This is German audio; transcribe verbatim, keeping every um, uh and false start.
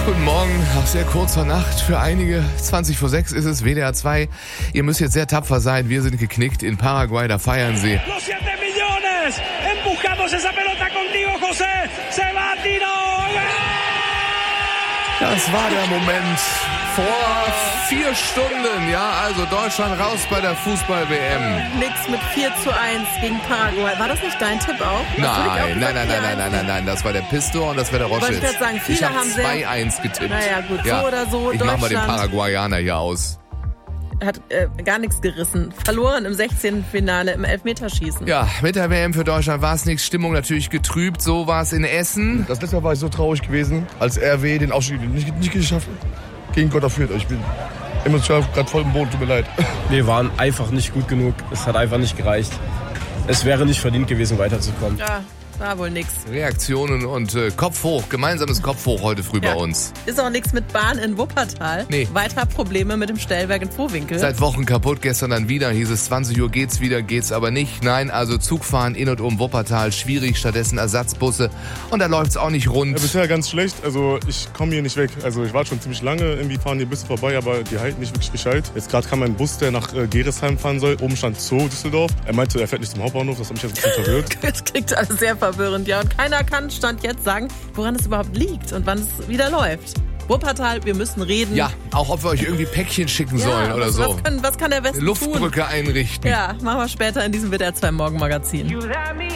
Guten Morgen, auch sehr kurz vor Nacht für einige. zwanzig vor sechs ist es, W D R zwei. Ihr müsst jetzt sehr tapfer sein. Wir sind geknickt in Paraguay, da feiern sie. Los siete millones, empujamos esa pelota contigo, José, se va, Tino. Das war der Moment vor vier Stunden. Ja, also Deutschland raus bei der Fußball-W M. Nix mit vier zu eins gegen Paraguay. War das nicht dein Tipp auch? Nein, nein, nein, nein, nein, nein, nein, nein. Das war der Pistor und das war der Roschitz. Wollte ich gerade sagen, viele ich hab haben sehr- zwei eins getippt. Naja, gut, Ja. so oder so. Ich mach mal den Deutschland Paraguayaner hier aus. hat äh, gar nichts gerissen. Verloren im sechzehnten Finale im Elfmeterschießen. Ja, mit der W M für Deutschland war es nichts. Stimmung natürlich getrübt. So war es in Essen. Das letzte Mal war ich so traurig gewesen, als R W den Aufstieg nicht, nicht geschafft hat. Gegen Gott dafür. Ich bin emotional gerade voll im Boden, tut mir leid. Wir waren einfach nicht gut genug. Es hat einfach nicht gereicht. Es wäre nicht verdient gewesen, weiterzukommen. Ja, war wohl nix. Reaktionen und äh, Kopf hoch. Gemeinsames Kopf hoch heute früh Ja. bei uns. Ist auch nichts mit Bahn in Wuppertal. Nee. Weiter Probleme mit dem Stellwerk in Vohwinkel. Seit Wochen kaputt, gestern dann wieder, hieß es zwanzig Uhr geht's wieder, geht's aber nicht. Nein, also Zugfahren in und um Wuppertal, schwierig, stattdessen Ersatzbusse und da läuft's auch nicht rund. Ja, bisher ganz schlecht. Also ich komme hier nicht weg. Also ich war schon ziemlich lange, irgendwie fahren die Busse vorbei, aber die halten nicht wirklich Bescheid. Jetzt gerade kam ein Bus, der nach äh, Geresheim fahren soll. Oben stand Zoo Düsseldorf. Er meinte, er fährt nicht zum Hauptbahnhof. Das hat mich jetzt ein bisschen verwirrt. Das klingt alles sehr verwirrend, ja. Und keiner kann Stand jetzt sagen, woran es überhaupt liegt und wann es wieder läuft. Wuppertal, wir müssen reden. Ja, auch ob wir euch irgendwie Päckchen schicken sollen ja, oder was, so. Was, können, was kann der Westen tun? Luftbrücke einrichten. Ja, machen wir später in diesem W D R zwei Morgenmagazin.